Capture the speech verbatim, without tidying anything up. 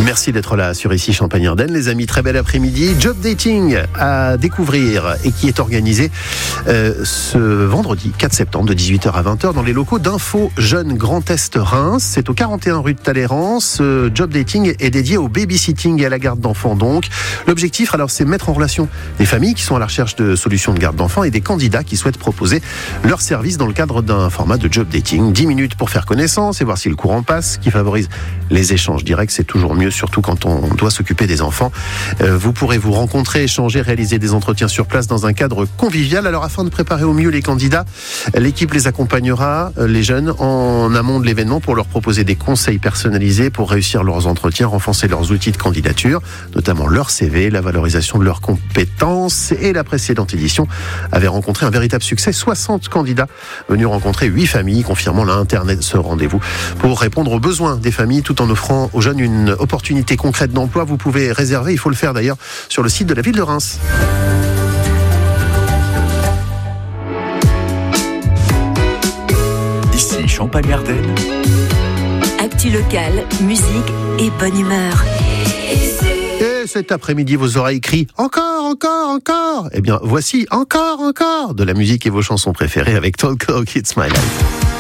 Merci d'être là sur Ici Champagne-Ardenne, les amis. Très bel après-midi. Job Dating à découvrir et qui est organisé euh, ce vendredi quatre septembre de dix-huit heures à vingt heures dans les locaux d'Info Jeunes Grand Est Reims. C'est au quarante et un rue de Talleyrand. Ce Job Dating est dédié au babysitting et à la garde d'enfants. Donc, l'objectif, alors, c'est mettre en relation des familles qui sont à la recherche de solutions de garde d'enfants et des candidats qui souhaitent proposer leur service dans le cadre d'un format de Job Dating. dix minutes pour faire connaissance et voir si le courant passe, qui favorise les échanges directs. C'est toujours mieux, surtout quand on doit s'occuper des enfants. Euh, vous pourrez vous rencontrer, échanger, réaliser des entretiens sur place dans un cadre convivial. Alors, afin de préparer au mieux les candidats, l'équipe les accompagnera, euh, les jeunes, en amont de l'événement pour leur proposer des conseils personnalisés pour réussir leurs entretiens, renforcer leurs outils de candidature, notamment leur C V, la valorisation de leurs compétences. Et la précédente édition avait rencontré un véritable succès. soixante candidats venus rencontrer huit familles, confirmant l'Internet ce rendez-vous pour répondre aux besoins des familles tout en offrant aux jeunes une opportunité concrète d'emploi. Vous pouvez réserver, il faut le faire d'ailleurs, sur le site de la ville de Reims. Ici Champagne-Ardenne. Actu locale, musique et bonne humeur. Et cet après-midi, vos oreilles crient « Encore, encore, encore !» Eh bien, voici « Encore, encore !» de la musique et vos chansons préférées avec Talk Talk It's My Life.